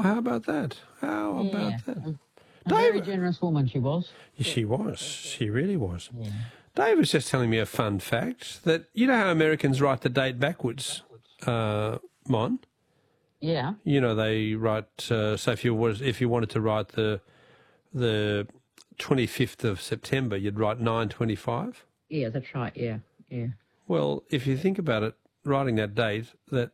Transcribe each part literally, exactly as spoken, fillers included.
how about that? How Yeah. about that? A very generous woman she was. She was. She really was. Yeah. Dave was just telling me a fun fact that you know how Americans write the date backwards, uh, Mon? Yeah. You know they write. Uh, so if you was if you wanted to write the the twenty-fifth of September, you'd write nine twenty-five. Yeah, that's right. Yeah, yeah. Well, if you think about it, writing that date, that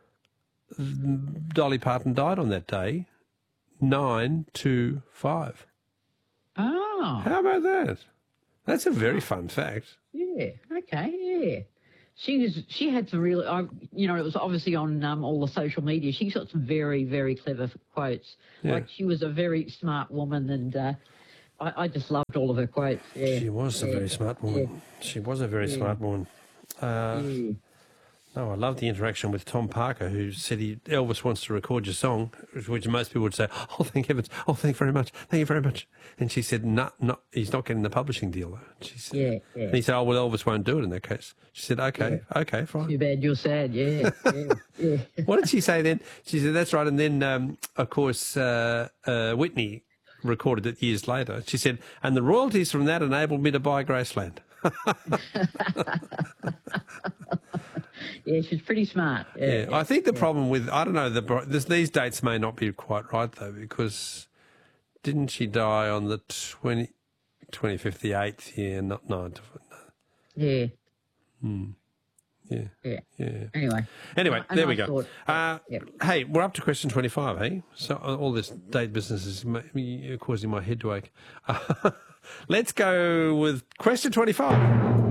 Dolly Parton died on that day, nine two five. Oh. How about that? That's a very fun fact. Yeah. Okay. Yeah. She was. She had some really. I, you know, it was obviously on um, all the social media. She got some very, very clever quotes. Yeah. Like she was a very smart woman, and uh, I, I just loved all of her quotes. Yeah. She was a yeah. very smart woman. Yeah. She was a very Yeah. smart woman. Uh, Yeah. No, I love the interaction with Tom Parker, who said he Elvis wants to record your song, which most people would say, "Oh, thank heavens! Oh, thank you very much! Thank you very much!" And she said, "No, no, he's not getting the publishing deal." Though. She said, Yeah, yeah. And he said, "Oh, well, Elvis won't do it in that case." She said, "Okay, okay, fine." Too bad you're sad. Yeah. Yeah. yeah. What did she say then? She said, "That's right." And then, um, of course, uh, uh, Whitney recorded it years later. She said, "And the royalties from that enabled me to buy Graceland." Yeah, she's pretty smart. Yeah, Yeah, yeah, I think the yeah. problem with, I don't know, the this, these dates may not be quite right, though, because didn't she die on the twenty, twenty-fifth, the eighth, yeah, not nine. Yeah. Hmm. Yeah. Yeah. Yeah. Anyway. Anyway, A there we nice go. thought. Uh, Yep. Hey, we're up to question twenty-five, hey? So uh, all this date business is ma- me- causing my head to ache. Uh, let's go with question twenty-five.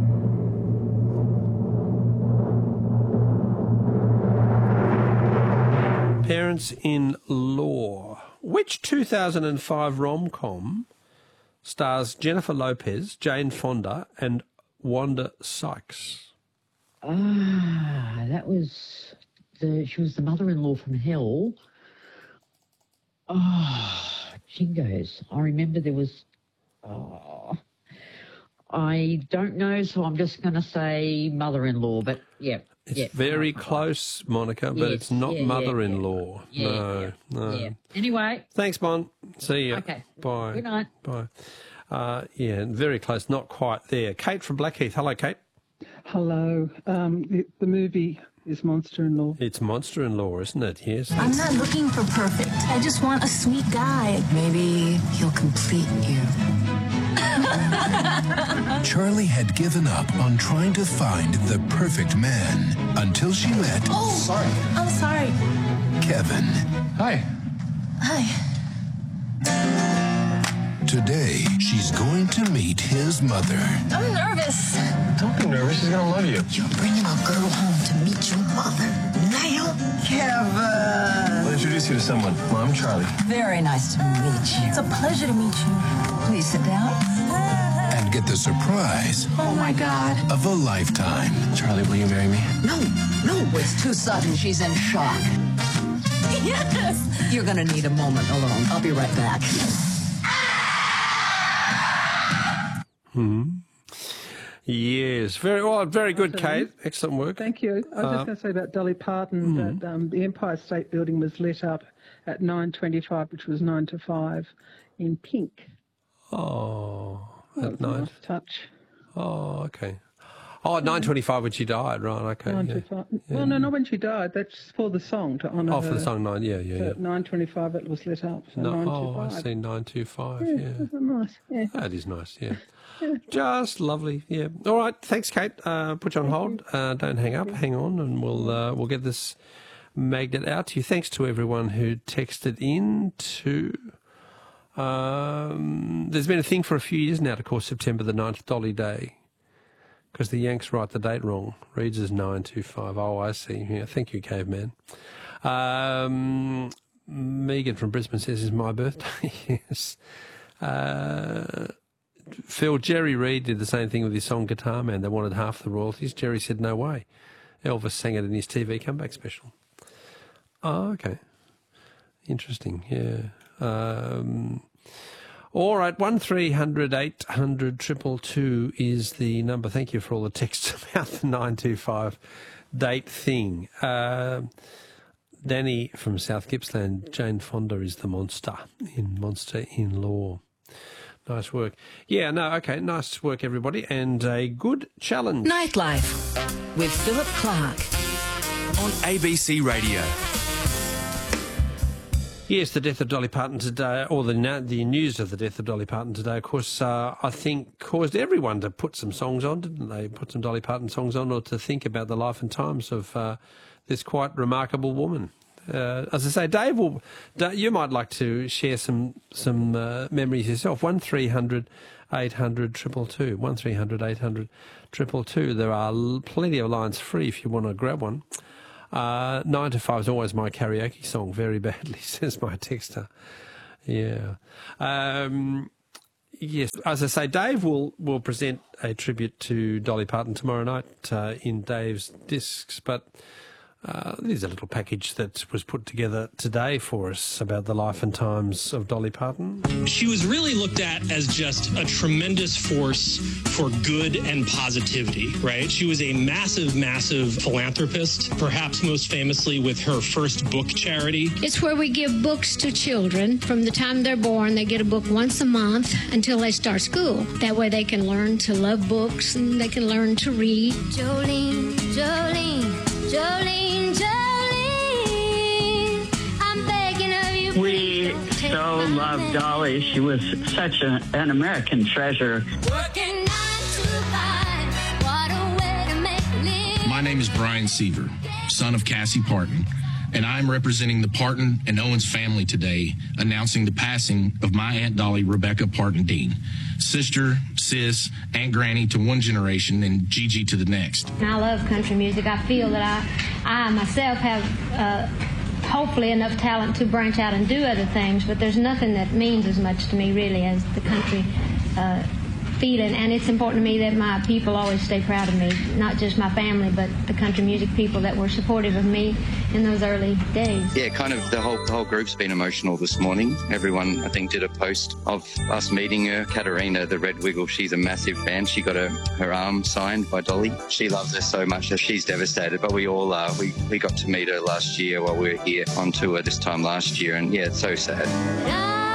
Parents-in-Law. Which two thousand five rom-com stars Jennifer Lopez, Jane Fonda and Wanda Sykes? Ah, that was the. She was the mother-in-law from Hell. Oh, Jingoes. I remember there was. Oh, I don't know, so I'm just going to say mother-in-law. But yeah, It's yeah, very no, close, Monica, but Yes, it's not yeah, yeah, mother-in-law. yeah, no, yeah, no. yeah. Anyway, Thanks, Bon. See you. Okay. Bye. Good night. Bye. Uh, yeah, very close, not quite there. Kate from Blackheath. Hello, Kate. Hello. Um, the, the movie is Monster-in-Law. It's Monster-in-Law, isn't it? Yes. I'm not looking for perfect. I just want a sweet guy. Maybe he'll complete you. Charlie had given up on trying to find the perfect man until she met Oh, sorry. I'm sorry. Kevin. Hi. Hi. Today, she's going to meet his mother. I'm nervous. Don't be nervous. He's gonna love you. You're bringing a girl home to meet your mother. Now? Kevin. I'll introduce you to someone. Well, I'm Charlie. Very nice to meet you. It's a pleasure to meet you. Please sit down. And get the surprise Oh, my God. of a lifetime. Charlie, will you marry me? No, no, it's too sudden. She's in shock. Yes. You're going to need a moment alone. I'll be right back. Hmm. Yes. Very well. Very good, Kate. Excellent work. Thank you. I was Uh, just going to say about Dolly Parton that um, the Empire State Building was lit up at nine twenty-five, which was nine to five, in pink. Oh, That at was a night. nice touch. Oh, okay. Oh, at nine twenty-five when she died, right? Okay. nine yeah. to five. Well, no, not when she died. That's for the song to honour Oh, her. for the song nine. Yeah, yeah, So yeah. at nine twenty-five it was lit up. So No, nine oh, to I five. see. Nine two five. Yeah, Yeah. isn't that nice? Yeah. That is nice, yeah. Just lovely, yeah. All right, thanks, Kate. Uh, put you on hold. Uh, don't hang up. Hang on, and we'll uh, we'll get this magnet out to you. Thanks to everyone who texted in to. Um, there's been a thing for a few years now to call September the ninth Dolly Day, because the Yanks write the date wrong. Reads as nine two five. Oh, I see. Yeah, thank you, caveman. Um, Megan from Brisbane says it's my birthday. Yes. Uh, Phil, Jerry Reid did the same thing with his song Guitar Man. They wanted half the royalties. Jerry said, no way. Elvis sang it in his T V comeback special. Oh, okay. Interesting, yeah. Um, all right, one three hundred eight hundred two two two is the number. Thank you for all the texts about the nine two five date thing. Uh, Danny from South Gippsland, Jane Fonda is the monster in Monster in Law. Nice work. Yeah, no, okay, nice work, everybody, and a good challenge. Nightlife with Philip Clark on A B C Radio. Yes, the death of Dolly Parton today, or the the news of the death of Dolly Parton today, of course, uh, I think caused everyone to put some songs on, didn't they? Put some Dolly Parton songs on, or to think about the life and times of uh, this quite remarkable woman. Uh, as I say, Dave, will, you might like to share some some uh, memories yourself. One three hundred eight hundred triple two. One three hundred eight hundred triple two. There are plenty of lines free if you want to grab one. Uh, nine to five is always my karaoke song, very badly, says my texter. Yeah. Um, yes, as I say, Dave will, will present a tribute to Dolly Parton tomorrow night uh, in Dave's Discs, but uh, there's a little package that was put together today for us about the life and times of Dolly Parton. She was really looked at as just a tremendous force for good and positivity, right? She was a massive, massive philanthropist, perhaps most famously with her first book charity. It's where we give books to children. From the time they're born, they get a book once a month until they start school. That way they can learn to love books and they can learn to read. Jolene, Jolene, Jolene, Jolene, I'm begging of you. We so loved Dolly. She was such a, an American treasure. Working nine to five, what a way to make a living. My name is Brian Seaver, son of Cassie Parton, and I'm representing the Parton and Owens family today, announcing the passing of my Aunt Dolly, Rebecca Parton Dean, sister, sis, Aunt Granny to one generation and Gigi to the next. I love country music. I feel that I, I myself have uh, hopefully enough talent to branch out and do other things, but there's nothing that means as much to me really as the country uh, feeling, and it's important to me that my people always stay proud of me, not just my family, but the country music people that were supportive of me in those early days. Yeah, kind of the whole the whole group's been emotional this morning. Everyone, I think, did a post of us meeting her. Katerina, the Red Wiggle, she's a massive fan. She got her, her arm signed by Dolly. She loves her so much that she's devastated, but we all are. We, we got to meet her last year while we were here on tour this time last year, and yeah, it's so sad.